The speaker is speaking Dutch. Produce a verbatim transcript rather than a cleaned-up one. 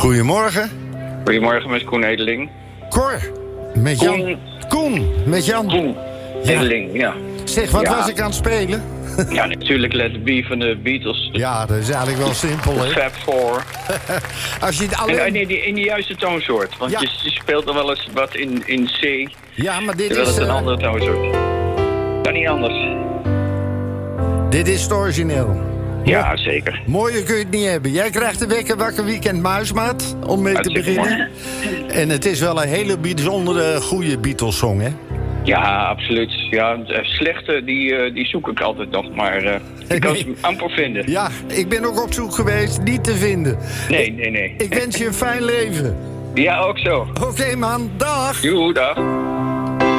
Goedemorgen. Goedemorgen, met Koen Edeling. Cor, met Jan. Koen. Koen, met Jan. Koen Edeling, ja. Zeg, wat Ja. was ik aan het spelen? Ja, natuurlijk Let It Be van de Beatles. Ja, dat is eigenlijk wel simpel, hè? Fab Four. Als je het En, alleen... en in, die, in de juiste toonsoort. Want Ja. je, je speelt er wel eens wat in, in C, Ja, maar dit terwijl is... het een eh, andere toonsoort. Kan niet anders. Dit is het origineel. Ja, zeker. Mooier kun je het niet hebben. Jij krijgt de wekker wakker weekend muismaat, om mee te Hartstikke beginnen. En het is wel een hele bijzondere, goede Beatles-song, hè? Ja, absoluut. Ja, de slechte, die, uh, die zoek ik altijd nog, maar uh, ik kan ze amper vinden. Ja, ik ben ook op zoek geweest, niet te vinden. Nee, nee, nee. Ik wens je een fijn leven. Ja, ook zo. Oké, man. Dag. Joe, dag.